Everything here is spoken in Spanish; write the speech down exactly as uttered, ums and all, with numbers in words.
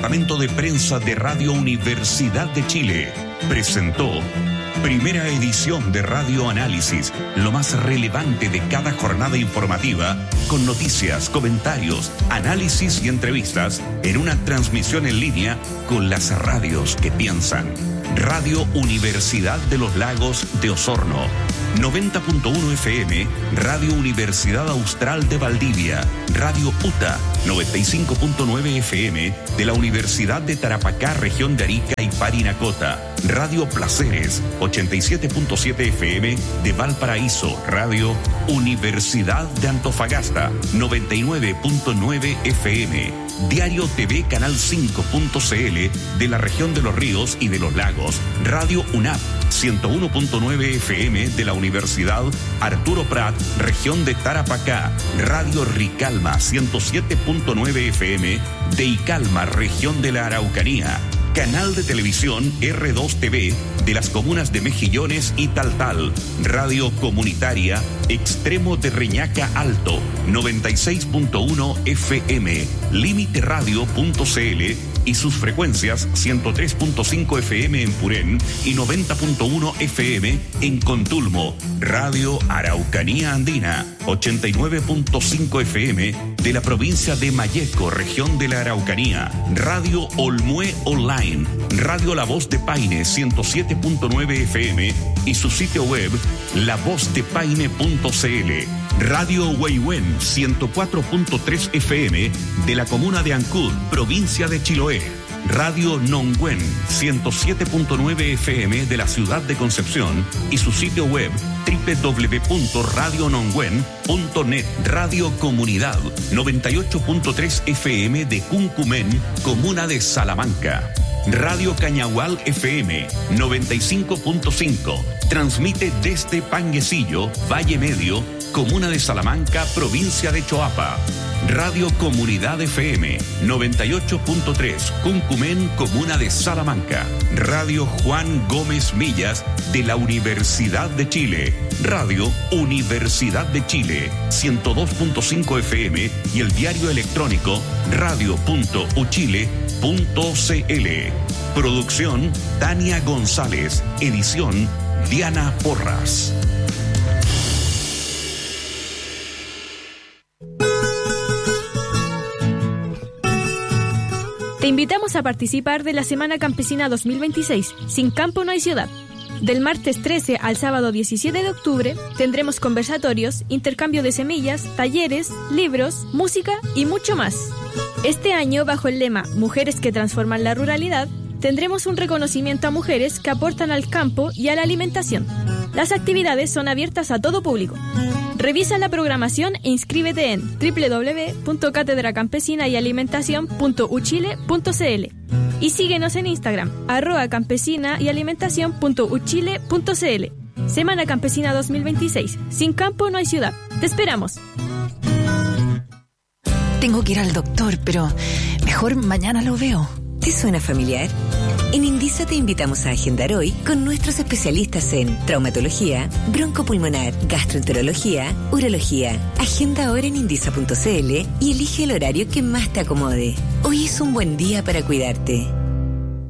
departamento de prensa de Radio Universidad de Chile presentó primera edición de Radio Análisis, lo más relevante de cada jornada informativa, con noticias, comentarios, análisis y entrevistas en una transmisión en línea con las radios que piensan. Radio Universidad de los Lagos de Osorno, noventa punto uno F M, Radio Universidad Austral de Valdivia, Radio UTA, noventa y cinco punto nueve F M de la Universidad de Tarapacá, región de Arica y Parinacota, Radio Placeres, ochenta y siete punto siete F M de Valparaíso, Radio Universidad de Antofagasta, noventa y nueve punto nueve F M, Diario T V Canal cinco punto C L de la región de los Ríos y de los Lagos, Radio UNAP, ciento uno punto nueve F M de la Universidad Arturo Prat, región de Tarapacá, Radio Ricalma, ciento siete punto nueve F M de Icalma, región de la Araucanía, Canal de Televisión R dos T V de las comunas de Mejillones y Taltal, Radio Comunitaria Extremo de Reñaca Alto, noventa y seis punto uno F M, Límite Radio punto C L y sus frecuencias ciento tres punto cinco F M en Purén y noventa punto uno F M en Contulmo, Radio Araucanía Andina, ochenta y nueve punto cinco F M de la provincia de Malleco, región de la Araucanía, Radio Olmué Online, Radio La Voz de Paine, ciento siete punto nueve F M y su sitio web la voz de paine punto C L, Radio Huehuen, ciento cuatro punto tres F M de la comuna de Ancud, provincia de Chiloé, Radio Nongüen, ciento siete punto nueve F M de la ciudad de Concepción y su sitio web doble u doble u doble u punto radio nongüen punto net, Radio Comunidad, noventa y ocho punto tres F M de Cuncumén, comuna de Salamanca, Radio Cañahual F M, noventa y cinco punto cinco, transmite desde Panguecillo, Valle Medio, comuna de Salamanca, provincia de Choapa, Radio Comunidad F M, noventa y ocho punto tres, Cuncumén, comuna de Salamanca, Radio Juan Gómez Millas de la Universidad de Chile, Radio Universidad de Chile, ciento dos punto cinco F M y el diario electrónico radio punto u chile punto c l. Producción Tania González, edición Diana Porras. Te invitamos a participar de la Semana Campesina dos mil veintiséis, Sin Campo No Hay Ciudad. Del martes trece al sábado diecisiete de octubre tendremos conversatorios, intercambio de semillas, talleres, libros, música y mucho más. Este año, bajo el lema Mujeres que transforman la ruralidad, tendremos un reconocimiento a mujeres que aportan al campo y a la alimentación. Las actividades son abiertas a todo público. Revisa la programación e inscríbete en doble u doble u doble u punto cátedra campesina y alimentación punto u chile punto c l y síguenos en Instagram, arroba campesina y alimentación punto u chile punto c l. Semana Campesina dos mil veintiséis. Sin campo no hay ciudad. ¡Te esperamos! Tengo que ir al doctor, pero mejor mañana lo veo. ¿Te suena familiar? En Indisa te invitamos a agendar hoy con nuestros especialistas en traumatología, broncopulmonar, gastroenterología, urología. Agenda ahora en indisa punto c l y elige el horario que más te acomode. Hoy es un buen día para cuidarte.